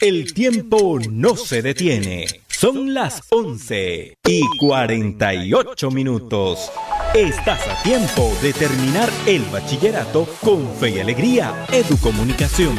El tiempo no se detiene. Son las 11:48. Estás a tiempo de terminar el bachillerato con fe y alegría. Educomunicación.